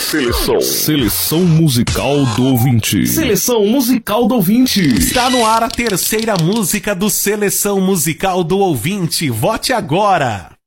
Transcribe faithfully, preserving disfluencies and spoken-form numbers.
Seleção. Seleção musical do ouvinte. Seleção musical do ouvinte. Está no ar a terceira música do Seleção Musical do Ouvinte. Vote agora.